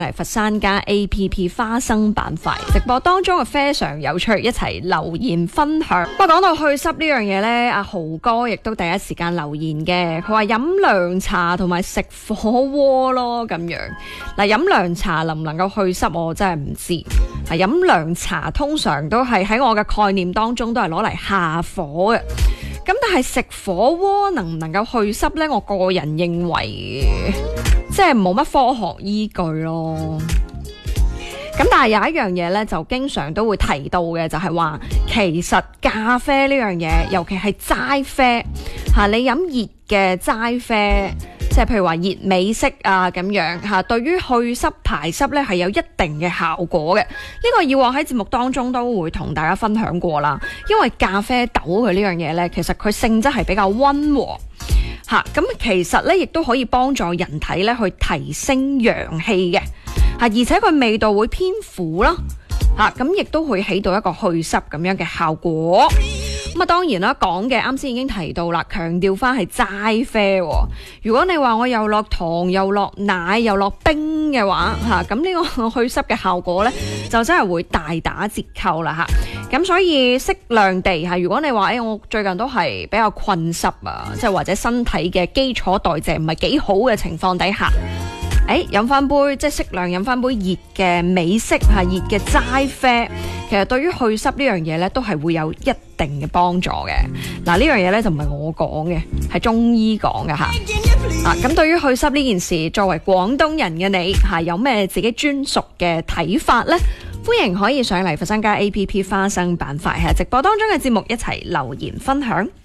嚟佛山家 APP 花生板塊直播當中嘅非常有趣，一齊留言分享。不過講到去濕呢樣嘢呢，阿豪哥亦都第一時間留言嘅，佢話飲涼茶同埋食火鍋咯咁樣。嗱，飲涼茶能唔能夠去濕我真係唔知。飲涼茶通常都係喺我嘅概念當中都係攞嚟下火嘅。咁但係食火鍋能唔能夠去濕呢？我個人認為即係冇乜科學依據咯。咁但係有一樣嘢呢，就經常都會提到嘅，就係話其實咖啡呢樣嘢，尤其係齋啡吓，你飲熱嘅齋啡，即係譬如話熱美式啊咁樣吓，對於去濕排濕呢係有一定嘅效果嘅。呢個以往喺節目當中都會同大家分享過啦。因為咖啡豆佢呢樣嘢呢，其實佢性質係比較溫和。咁其實咧，亦都可以幫助人體咧去提升陽氣嘅，而且佢味道會偏苦啦，咁亦都會起到一個去濕咁樣嘅效果。咁當然啦，講嘅啱先已經提到啦，強調翻係齋啡。如果你話我又落糖又落奶又落冰嘅話，咁呢個去濕嘅效果呢，就真係會大打折扣啦。咁所以適量地如果你話我最近都係比較困濕啊，即係或者身體嘅基礎代謝唔係幾好嘅情況底下，飲翻杯即係適量飲翻杯熱嘅美式熱嘅齋啡，其實對於去濕呢樣嘢呢，都係會有一定嘅幫助嘅。嗱，呢樣嘢呢，就唔係我講嘅，係中醫講嘅吓。咁對於去濕呢件事，作為廣東人嘅你有咩自己專屬嘅睇法呢？歡迎可以上嚟佛山家 APP 花生板塊直播當中嘅節目一齊留言分享。